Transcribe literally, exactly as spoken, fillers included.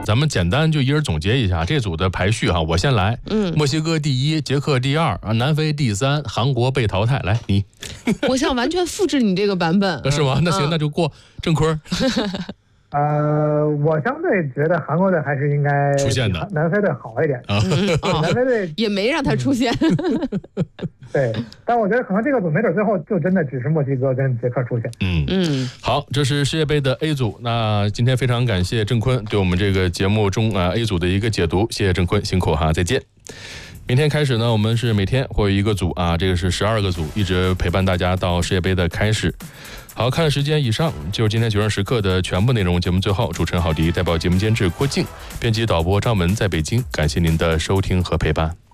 咱们简单就一人总结一下这组的排序哈，我先来。嗯，墨西哥第一，捷克第二，南非第三，韩国被淘汰。来，你。 我想完全复制你这个版本。 是吗？那行，那就过郑坤。 呃，我相对觉得韩国队还是应该出现的， 南非队好一点。 嗯哦、 南非队也没让他出现。 对，但我觉得可能这个组没准最后就真的只是墨西哥跟捷克出现。 嗯嗯，好，这是世界杯的 A 组。那今天非常感谢郑坤对我们这个节目中啊 A 组的一个解读，谢谢郑坤，辛苦哈，再见。明天开始呢，我们是每天会有一个组啊，这个是十二个组，一直陪伴大家到世界杯的开始。好，看时间以上就是今天九点时刻的全部内容。节目最后，主持人郝迪代表节目监制郭静，编辑导播张文在北京，感谢您的收听和陪伴。